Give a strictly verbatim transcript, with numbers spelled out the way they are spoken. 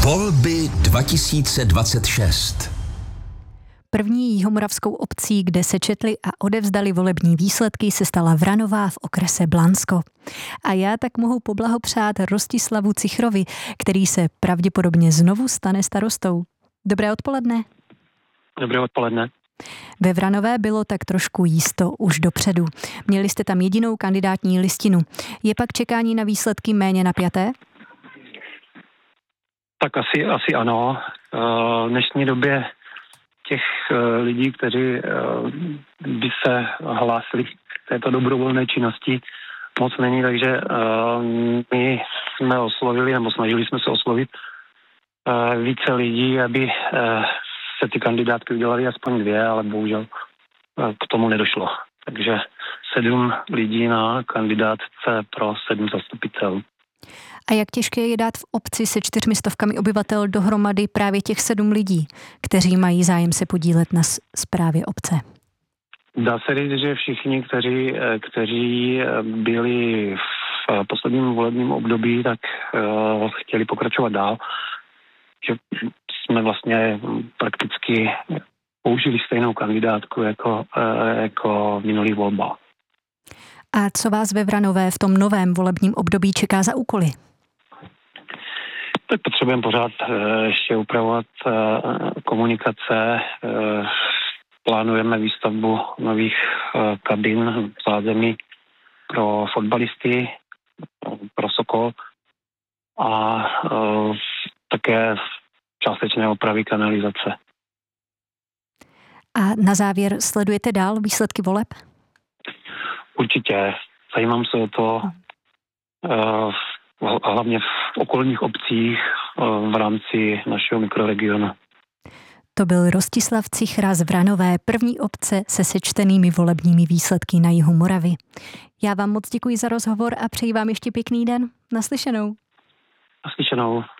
Volby dva tisíce dvacet šest. První jihomoravskou obcí, kde se četly a odevzdali volební výsledky, se stala Vranová v okrese Blansko. A já tak mohu poblahopřát Rostislavu Cichrovi, který se pravděpodobně znovu stane starostou. Dobré odpoledne. Dobré odpoledne. Ve Vranové bylo tak trošku jisto už dopředu. Měli jste tam jedinou kandidátní listinu. Je pak čekání na výsledky méně napjaté? Tak asi, asi ano. V dnešní době těch lidí, kteří by se hlásili k této dobrovolné činnosti, moc není, takže my jsme oslovili, nebo snažili jsme se oslovit více lidí, aby se ty kandidátky udělali aspoň dvě, ale bohužel k tomu nedošlo. Takže sedm lidí na kandidátce pro sedm zastupitelů. A jak těžké je dát v obci se čtyřmi stovkami obyvatel dohromady právě těch sedm lidí, kteří mají zájem se podílet na správě obce? Dá se říct, že všichni, kteří, kteří byli v posledním volebním období, tak uh, chtěli pokračovat dál. Že jsme vlastně prakticky použili stejnou kandidátku jako, uh, jako v minulých volbách. A co vás ve Vranové v tom novém volebním období čeká za úkoly? Tak potřebujeme pořád ještě upravovat komunikace. Plánujeme výstavbu nových kabin v zázemí pro fotbalisty, pro Sokol a také částečné opravy kanalizace. A na závěr sledujete dál výsledky voleb? Určitě. Zajímám se o to a hlavně v okolních obcích v rámci našeho mikroregionu. To byl Rostislav Cichra z Vranové, první obce se sečtenými volebními výsledky na jihu Moravy. Já vám moc děkuji za rozhovor a přeji vám ještě pěkný den. Naslyšenou. Naslyšenou.